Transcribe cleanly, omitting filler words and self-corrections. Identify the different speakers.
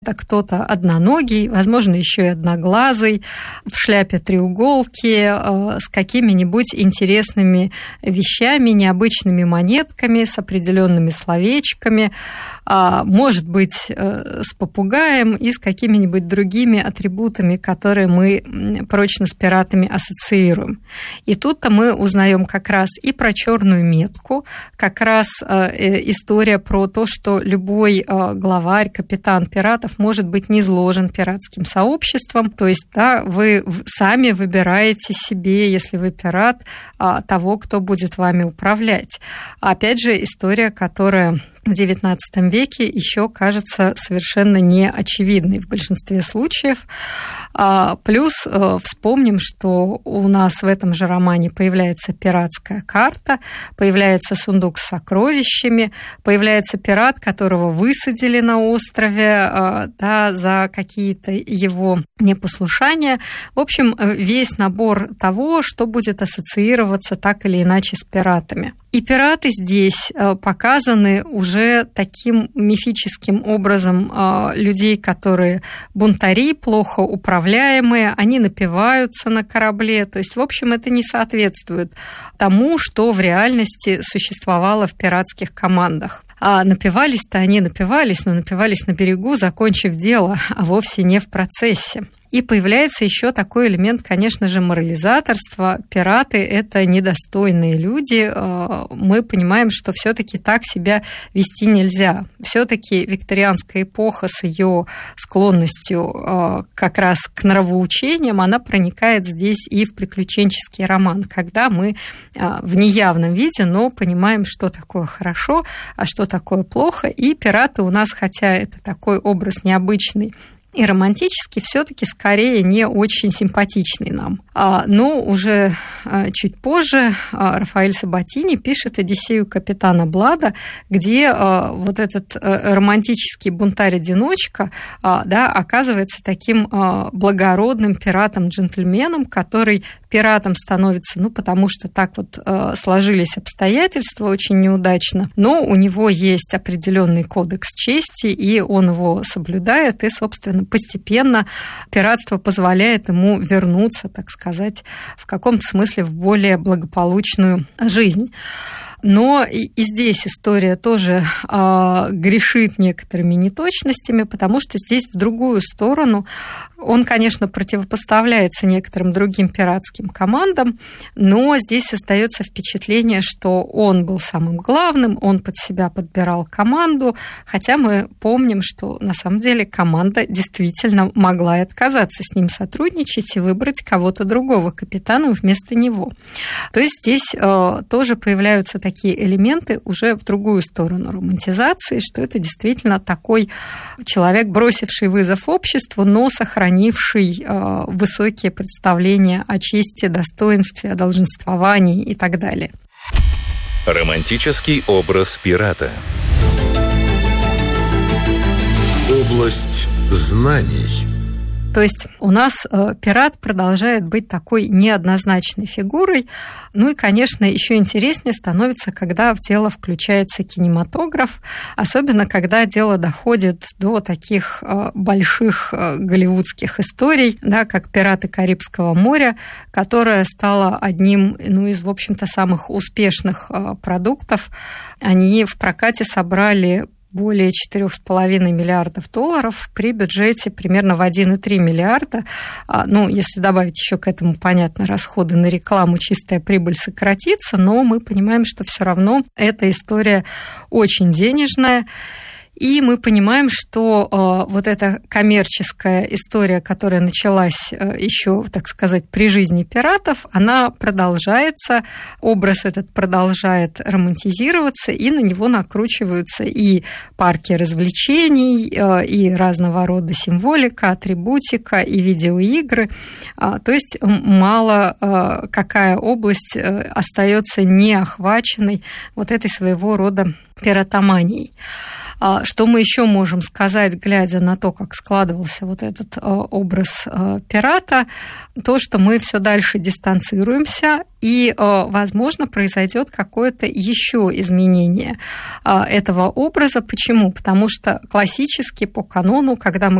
Speaker 1: Это кто-то одноногий, возможно, еще и одноглазый, в шляпе треуголки, с какими-нибудь интересными вещами, необычными монетками, с определенными словечками, может быть, с попугаем и с какими-нибудь другими атрибутами, которые мы прочно с пиратами ассоциируем. И тут-то мы узнаем как раз и про черную метку, как раз история про то, что любой главарь, капитан пиратов может быть низложен пиратским сообществом. То есть, да, вы сами выбираете себе, если вы пират, того, кто будет вами управлять. Опять же, история, которая в XIX веке еще кажется совершенно неочевидной в большинстве случаев. Плюс вспомним, что у нас в этом же романе появляется пиратская карта, появляется сундук с сокровищами, появляется пират, которого высадили на острове, да, за какие-то его непослушания. В общем, весь набор того, что будет ассоциироваться так или иначе с пиратами. И пираты здесь показаны уже таким мифическим образом людей, которые бунтари, плохо управляемые, они напиваются на корабле. То есть, в общем, это не соответствует тому, что в реальности существовало в пиратских командах. А напивались-то они напивались, но напивались на берегу, закончив дело, а вовсе не в процессе. И появляется еще такой элемент, конечно же, морализаторства. Пираты – это недостойные люди. Мы понимаем, что все-таки так себя вести нельзя. Все-таки викторианская эпоха с ее склонностью как раз к нравоучениям, она проникает здесь и в приключенческий роман, когда мы в неявном виде, но понимаем, что такое хорошо, а что такое плохо. И пираты у нас, хотя это такой образ необычный и романтически, все-таки скорее не очень симпатичный нам. Но уже чуть позже Рафаэль Сабатини пишет «Одиссею капитана Блада», где вот этот романтический бунтарь-одиночка, да, оказывается таким благородным пиратом-джентльменом, который пиратом становится, потому что так вот сложились обстоятельства очень неудачно, но у него есть определенный кодекс чести, и он его соблюдает, и, собственно, постепенно пиратство позволяет ему вернуться, так сказать, в каком-то смысле в более благополучную жизнь. Но и здесь история тоже грешит некоторыми неточностями, потому что здесь в другую сторону он, конечно, противопоставляется некоторым другим пиратским командам, но здесь создается впечатление, что он был самым главным, он под себя подбирал команду, хотя мы помним, что на самом деле команда действительно могла и отказаться с ним сотрудничать и выбрать кого-то другого капитана вместо него. То есть здесь тоже появляются такие элементы уже в другую сторону романтизации, что это действительно такой человек, бросивший вызов обществу, но сохранивший высокие представления о чести, достоинстве, о долженствовании и так далее.
Speaker 2: Романтический образ пирата. Область знаний.
Speaker 1: То есть у нас пират продолжает быть такой неоднозначной фигурой. Ну и, конечно, еще интереснее становится, когда в дело включается кинематограф, особенно когда дело доходит до таких больших голливудских историй, да, как «Пираты Карибского моря», которая стала одним, из, в общем-то, самых успешных продуктов. Они в прокате собрали более $4,5 миллиардов при бюджете примерно в 1,3 миллиарда. Если добавить еще к этому, понятно, расходы на рекламу, чистая прибыль сократится, но мы понимаем, что все равно эта история очень денежная. И мы понимаем, что вот эта коммерческая история, которая началась еще, так сказать, при жизни пиратов, она продолжается, образ этот продолжает романтизироваться, и на него накручиваются и парки развлечений, и разного рода символика, атрибутика, и видеоигры. То есть мало какая область остается неохваченной вот этой своего рода пиратоманией. Что мы еще можем сказать, глядя на то, как складывался вот этот образ пирата? То, что мы все дальше дистанцируемся, и, возможно, произойдет какое-то еще изменение этого образа. Почему? Потому что классически по канону, когда мы